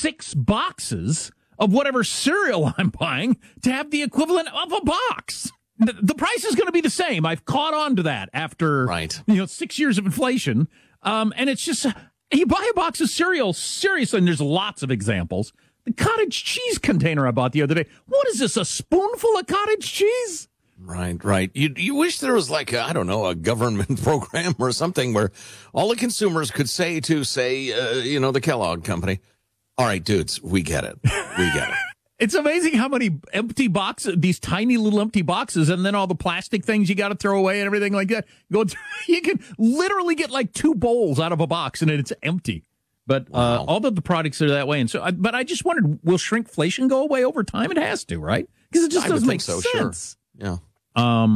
6 boxes of whatever cereal I'm buying to have the equivalent of a box. The price is going to be the same. I've caught on to that after 6 years of inflation. And it's just, you buy a box of cereal, seriously, and there's lots of examples. The cottage cheese container I bought the other day. What is this, a spoonful of cottage cheese? Right. You wish there was like, a government program or something where all the consumers could say to, the Kellogg Company, all right, dudes, we get it. It's amazing how many empty boxes, these tiny little empty boxes, and then all the plastic things you got to throw away and everything like that. You can literally get like 2 bowls out of a box and it's empty. But all of the products are that way. And so, but I just wondered, will shrinkflation go away over time? It has to, right? Because it just doesn't make sense. Sure. Yeah.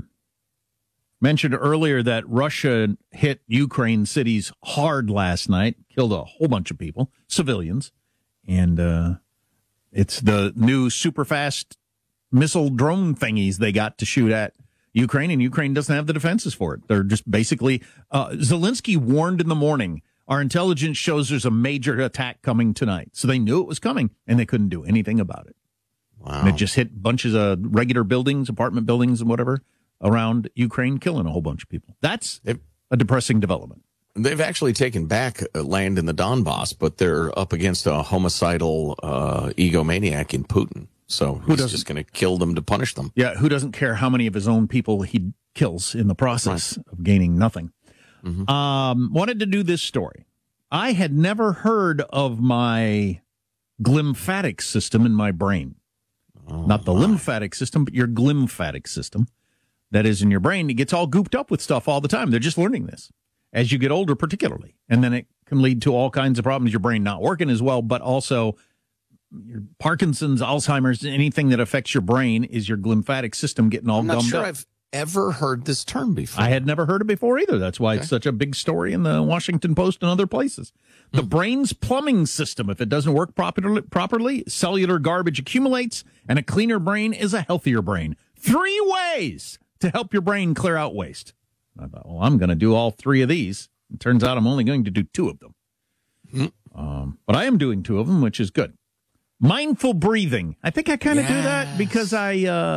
Mentioned earlier that Russia hit Ukraine cities hard last night, killed a whole bunch of people, civilians, and it's the new super fast missile drone thingies they got to shoot at Ukraine, and Ukraine doesn't have the defenses for it. They're just basically Zelensky warned in the morning, our intelligence shows there's a major attack coming tonight. So they knew it was coming, and they couldn't do anything about it. Wow. And it just hit bunches of regular buildings, apartment buildings and whatever around Ukraine, killing a whole bunch of people. That's a depressing development. They've actually taken back land in the Donbass, but they're up against a homicidal egomaniac in Putin. So he's just going to kill them to punish them. Yeah, who doesn't care how many of his own people he kills in the process of gaining nothing. Mm-hmm. Wanted to do this story. I had never heard of my glymphatic system in my brain. Not the lymphatic system, but your glymphatic system that is in your brain. It gets all gooped up with stuff all the time. They're just learning this as you get older, particularly. And then it can lead to all kinds of problems, your brain not working as well, but also your Parkinson's, Alzheimer's, anything that affects your brain is your glymphatic system getting all gummed up. I'm not sure I've ever heard this term before. I had never heard it before either. That's why it's such a big story in the Washington Post and other places. The brain's plumbing system, if it doesn't work properly, cellular garbage accumulates, and a cleaner brain is a healthier brain. 3 ways to help your brain clear out waste. I thought, well, I'm going to do all 3 of these. It turns out I'm only going to do 2 of them. But I am doing 2 of them, which is good. Mindful breathing. I think I kind of do that because I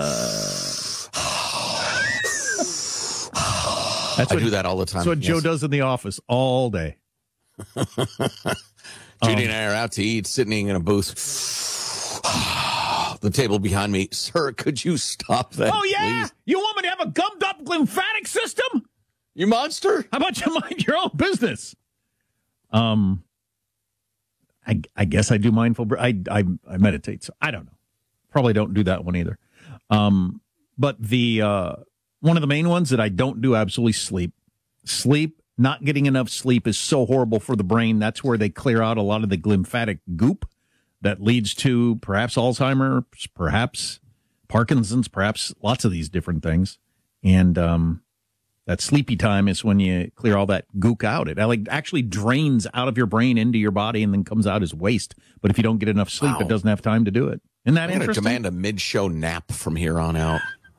do that all the time. That's what Joe does in the office all day. Judy and I are out to eat, sitting in a booth. The table behind me. Sir, could you stop that, please? You want me to have a gummed up glymphatic system? You monster? How about you mind your own business? I guess I do mindful. I meditate. So I don't know. Probably don't do that one either. But the one of the main ones that I don't do absolutely sleep. Not getting enough sleep is so horrible for the brain. That's where they clear out a lot of the glymphatic goop that leads to perhaps Alzheimer's, perhaps Parkinson's, perhaps lots of these different things. And that sleepy time is when you clear all that gook out. It actually drains out of your brain into your body and then comes out as waste. But if you don't get enough sleep, it doesn't have time to do it. Isn't that interesting? I'm going to demand a mid-show nap from here on out.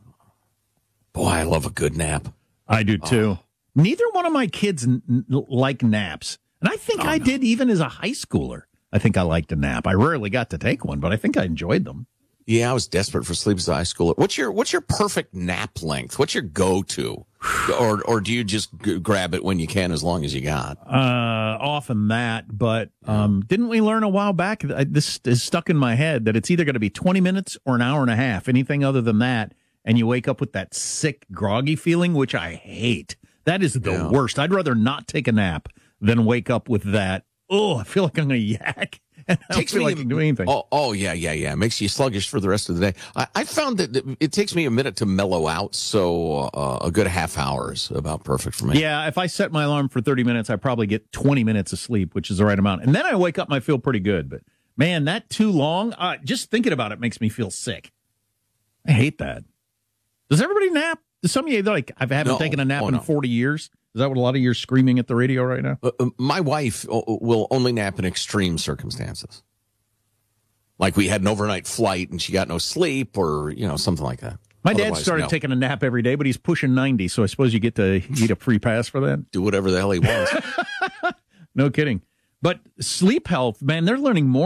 Boy, I love a good nap. I do, too. Neither one of my kids like naps. And I think I did even as a high schooler. I think I liked a nap. I rarely got to take one, but I think I enjoyed them. Yeah, I was desperate for sleep as a high schooler. What's your perfect nap length? What's your go-to? Or do you just grab it when you can as long as you got? Often that, but didn't we learn a while back, this is stuck in my head, that it's either going to be 20 minutes or an hour and a half. Anything other than that, and you wake up with that sick, groggy feeling, which I hate. That is the worst. I'd rather not take a nap than wake up with that. Oh, I feel like I'm going to yak. And I don't feel like I can do anything. Yeah. It makes you sluggish for the rest of the day. I found that it takes me a minute to mellow out, so a good half hour is about perfect for me. Yeah, if I set my alarm for 30 minutes, I probably get 20 minutes of sleep, which is the right amount. And then I wake up and I feel pretty good. But, man, that too long, just thinking about it makes me feel sick. I hate that. Does everybody nap? Does some of you, I haven't taken a nap in 40 years? Is that what a lot of you are screaming at the radio right now? My wife will only nap in extreme circumstances. Like we had an overnight flight and she got no sleep or, something like that. My dad started taking a nap every day, but he's pushing 90, so I suppose you get to eat a free pass for that? Do whatever the hell he wants. No kidding. But sleep health, man, they're learning more